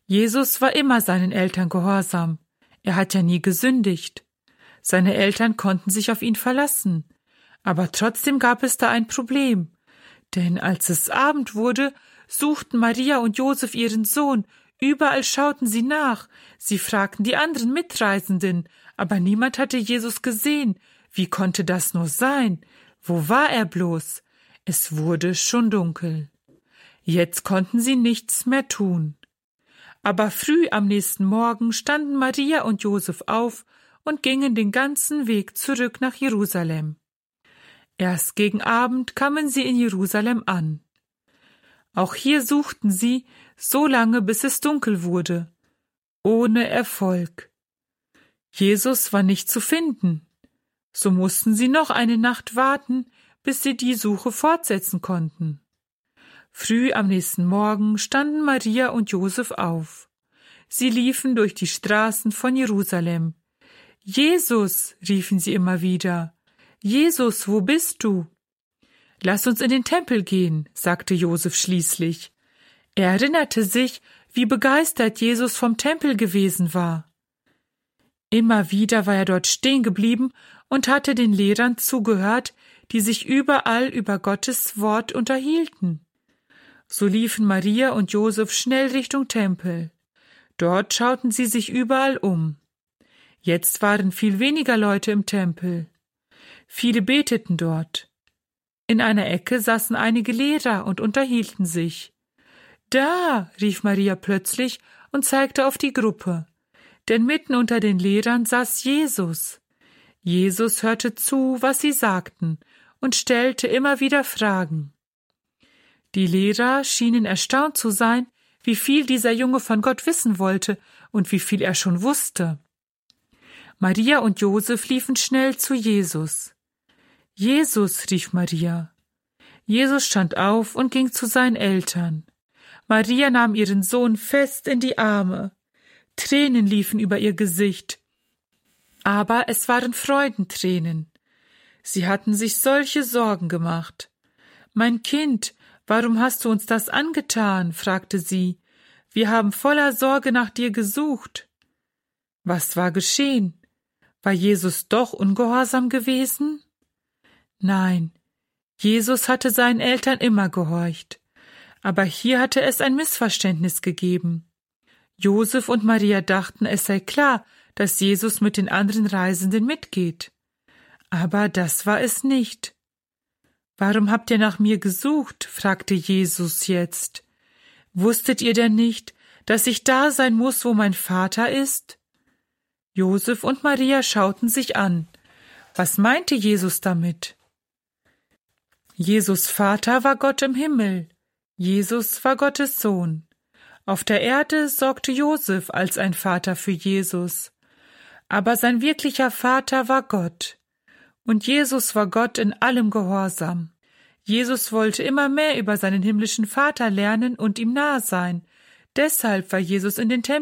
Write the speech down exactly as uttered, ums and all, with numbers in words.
Jesus war immer seinen Eltern gehorsam. Er hat ja nie gesündigt. Seine Eltern konnten sich auf ihn verlassen. Aber trotzdem gab es da ein Problem. Denn als es Abend wurde, suchten Maria und Josef ihren Sohn. Überall schauten sie nach. Sie fragten die anderen Mitreisenden, aber niemand hatte Jesus gesehen. Wie konnte das nur sein? Wo war er bloß? Es wurde schon dunkel. Jetzt konnten sie nichts mehr tun. Aber früh am nächsten Morgen standen Maria und Josef auf und gingen den ganzen Weg zurück nach Jerusalem. Erst gegen Abend kamen sie in Jerusalem an. Auch hier suchten sie, so lange bis es dunkel wurde, ohne Erfolg. Jesus war nicht zu finden. So mussten sie noch eine Nacht warten, bis sie die Suche fortsetzen konnten. Früh am nächsten Morgen standen Maria und Josef auf. Sie liefen durch die Straßen von Jerusalem. »Jesus«, riefen sie immer wieder, »Jesus, wo bist du?« »Lass uns in den Tempel gehen«, sagte Josef schließlich. Er erinnerte sich, wie begeistert Jesus vom Tempel gewesen war. Immer wieder war er dort stehen geblieben und hatte den Lehrern zugehört, die sich überall über Gottes Wort unterhielten. So liefen Maria und Josef schnell Richtung Tempel. Dort schauten sie sich überall um. Jetzt waren viel weniger Leute im Tempel. Viele beteten dort. In einer Ecke saßen einige Lehrer und unterhielten sich. »Da«, rief Maria plötzlich und zeigte auf die Gruppe. Denn mitten unter den Lehrern saß Jesus. Jesus hörte zu, was sie sagten, und stellte immer wieder Fragen. Die Lehrer schienen erstaunt zu sein, wie viel dieser Junge von Gott wissen wollte und wie viel er schon wusste. Maria und Josef liefen schnell zu Jesus. »Jesus«, rief Maria. Jesus stand auf und ging zu seinen Eltern. Maria nahm ihren Sohn fest in die Arme. Tränen liefen über ihr Gesicht. Aber es waren Freudentränen. Sie hatten sich solche Sorgen gemacht. »Mein Kind, warum hast du uns das angetan?« fragte sie. »Wir haben voller Sorge nach dir gesucht.« Was war geschehen? War Jesus doch ungehorsam gewesen? Nein, Jesus hatte seinen Eltern immer gehorcht. Aber hier hatte es ein Missverständnis gegeben. Josef und Maria dachten, es sei klar, dass Jesus mit den anderen Reisenden mitgeht. Aber das war es nicht. »Warum habt ihr nach mir gesucht?« fragte Jesus jetzt. »Wusstet ihr denn nicht, dass ich da sein muss, wo mein Vater ist?« Josef und Maria schauten sich an. Was meinte Jesus damit? Jesus' Vater war Gott im Himmel. Jesus war Gottes Sohn. Auf der Erde sorgte Josef als ein Vater für Jesus. Aber sein wirklicher Vater war Gott. Und Jesus war Gott in allem Gehorsam. Jesus wollte immer mehr über seinen himmlischen Vater lernen und ihm nahe sein. Deshalb war Jesus in den Tempel